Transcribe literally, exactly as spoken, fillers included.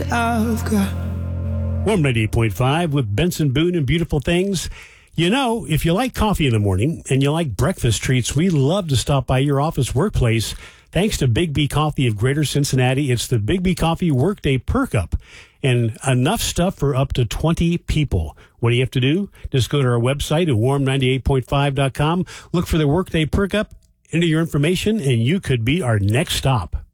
I've got. Warm ninety-eight point five with Benson Boone and Beautiful Things. You know, if you like coffee in the morning and you like breakfast treats, we love to stop by your office workplace. Thanks to Big B Coffee of Greater Cincinnati, it's the Big B Coffee Workday Perk Up. And enough stuff for up to twenty people. What do you have to do? Just go to our website at warm ninety-eight point five dot com. Look for the Workday Perk Up, enter your information, and you could be our next stop.